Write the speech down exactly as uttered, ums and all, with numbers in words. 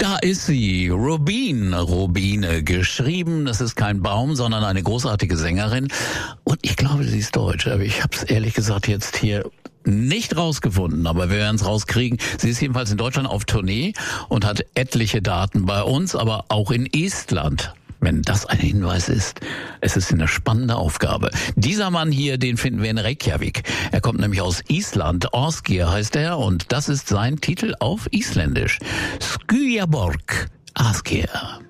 Da ist sie, Rubin, Rubine, geschrieben. Das ist kein Baum, sondern eine großartige Sängerin. Und ich glaube, sie ist deutsch, aber ich habe es ehrlich gesagt jetzt hier nicht rausgefunden, aber wir werden es rauskriegen. Sie ist jedenfalls in Deutschland auf Tournee und hat etliche Daten bei uns, aber auch in Estland. Wenn das ein Hinweis ist, es ist eine spannende Aufgabe. Dieser Mann hier, den finden wir in Reykjavik. Er kommt nämlich aus Island, Ásgeir heißt er, und das ist sein Titel auf Isländisch. Skýjaborg, Ásgeir.